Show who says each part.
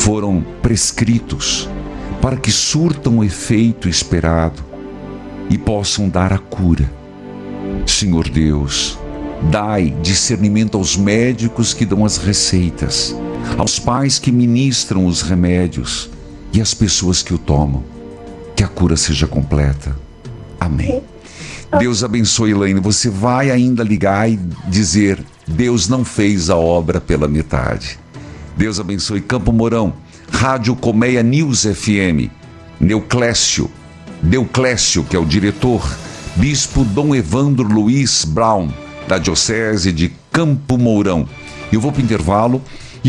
Speaker 1: foram prescritos para que surtam o efeito esperado e possam dar a cura. Senhor Deus, dai discernimento aos médicos que dão as receitas, aos pais que ministram os remédios e às pessoas que o tomam. Que a cura seja completa. Amém. Deus abençoe, Elaine. Você vai ainda ligar e dizer: Deus não fez a obra pela metade. Deus abençoe. Campo Mourão, Rádio Colmeia News FM, Neuclécio, que é o diretor, Bispo Dom Evandro Luiz Brown, da Diocese de Campo Mourão. Eu vou para o intervalo